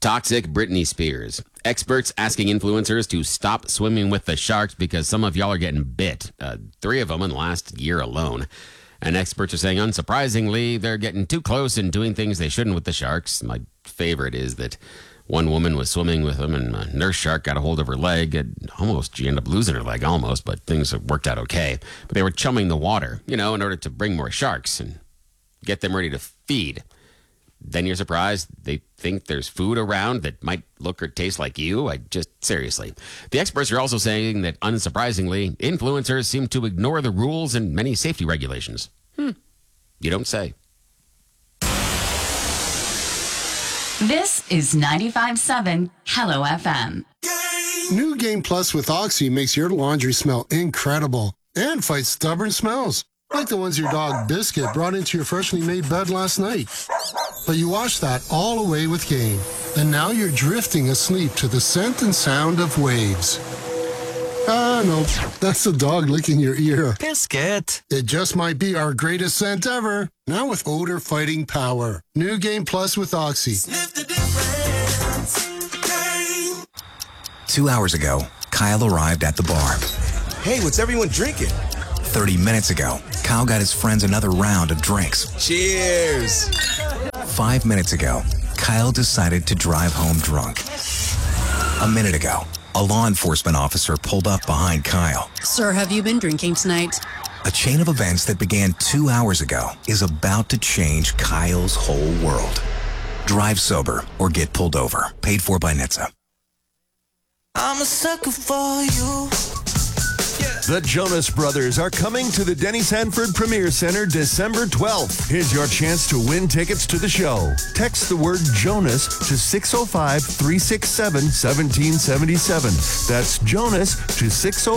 Toxic Britney Spears. Experts asking influencers to stop swimming with the sharks because some of y'all are getting bit. 3 of them in the last year alone. And experts are saying, unsurprisingly, they're getting too close and doing things they shouldn't with the sharks. My favorite is that one woman was swimming with them and a nurse shark got a hold of her leg. She ended up losing her leg almost, but things have worked out okay. But they were chumming the water, in order to bring more sharks and get them ready to feed. Then you're surprised they think there's food around that might look or taste like you. Seriously. The experts are also saying that, unsurprisingly, influencers seem to ignore the rules and many safety regulations. You don't say. This is 95.7 Hello FM. New Game Plus with Oxy makes your laundry smell incredible and fights stubborn smells, like the ones your dog Biscuit brought into your freshly made bed last night. But you washed that all away with Game, and now you're drifting asleep to the scent and sound of waves. No, that's the dog licking your ear. Biscuit. It just might be our greatest scent ever, now with odor-fighting power. New Game Plus with Oxy. Sniff the difference. Game. 2 hours ago, Kyle arrived at the bar. Hey, what's everyone drinking? 30 minutes ago, Kyle got his friends another round of drinks. Cheers! 5 minutes ago, Kyle decided to drive home drunk. A minute ago, a law enforcement officer pulled up behind Kyle. Sir, have you been drinking tonight? A chain of events that began 2 hours ago is about to change Kyle's whole world. Drive sober or get pulled over. Paid for by NHTSA. I'm a sucker for you. The Jonas Brothers are coming to the Denny Sanford Premier Center December 12th. Here's your chance to win tickets to the show. Text the word Jonas to 605-367-1777. That's Jonas to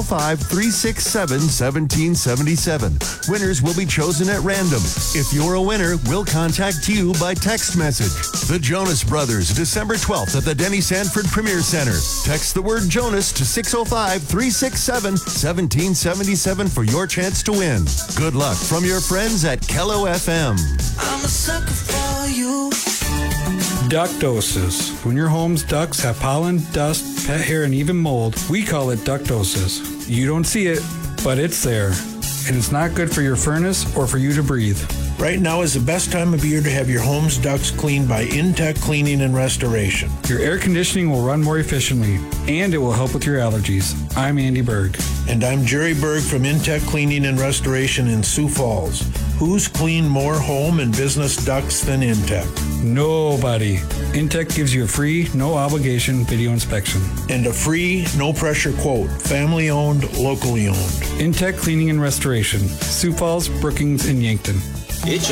605-367-1777. Winners will be chosen at random. If you're a winner, we'll contact you by text message. The Jonas Brothers, December 12th at the Denny Sanford Premier Center. Text the word Jonas to 605-367-1777 for your chance to win. Good luck from your friends at Kello FM. I'm a sucker for you. Ductosis. When your home's ducts have pollen, dust, pet hair, and even mold, we call it ductosis. You don't see it, but it's there. And it's not good for your furnace or for you to breathe. Right now is the best time of year to have your home's ducts cleaned by Intech Cleaning and Restoration. Your air conditioning will run more efficiently, and it will help with your allergies. I'm Andy Berg. And I'm Jerry Berg from Intech Cleaning and Restoration in Sioux Falls. Who's cleaned more home and business ducts than Intech? Nobody. Intech gives you a free, no obligation video inspection. And a free, no pressure quote. Family owned, locally owned. Intech Cleaning and Restoration. Sioux Falls, Brookings, and Yankton.